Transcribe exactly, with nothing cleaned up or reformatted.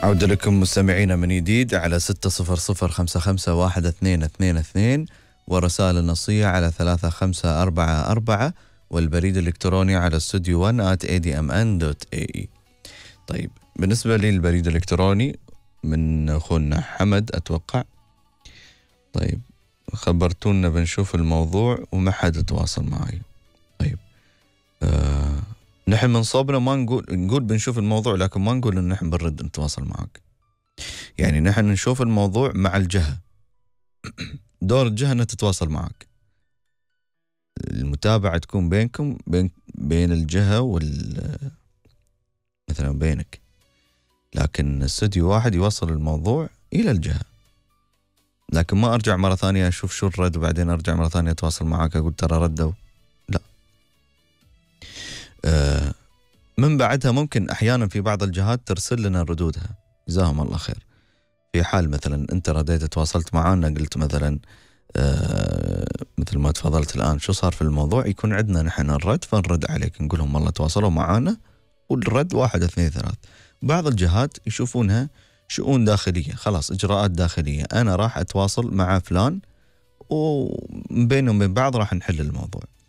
عودة لكم مستمعينا من جديد على ستة صفر صفر خمسة خمسة واحد اثنين اثنين اثنين، ورسائل النصية على ثلاثة خمسة أربعة أربعة، والبريد الإلكتروني على استوديو ون آت إيه دي إم إن دوت إيه إي. طيب بالنسبة لي البريد الإلكتروني من أخونا حمد أتوقع. طيب خبرتونا بنشوف الموضوع وما حد تواصل معي. طيب آه نحن من صوبنا ما نقول نقول بنشوف الموضوع، لكن ما نقول ان نحن بنرد نتواصل معك. يعني نحن نشوف الموضوع مع الجهة، دور الجهة انها تتواصل معك، المتابعة تكون بينكم بين بين الجهة وال مثلا بينك، لكن استوديو واحد يوصل الموضوع الى الجهة. لكن ما ارجع مرة ثانية اشوف شو الرد وبعدين ارجع مرة ثانية اتواصل معك اقول ترى ردوا، لا. آه من بعدها ممكن أحيانا في بعض الجهات ترسل لنا ردودها، جزاهم الله خير. في حال مثلا أنت رديت تواصلت معنا قلت مثلا آه مثل ما تفضلت الآن شو صار في الموضوع، يكون عندنا نحن الرد فنرد عليك نقول لهم والله تواصلوا معنا والرد واحد اثنين ثلاث. بعض الجهات يشوفونها شؤون داخلية، خلاص إجراءات داخلية، أنا راح أتواصل مع فلان وبينهم وبين بعض راح نحل الموضوع.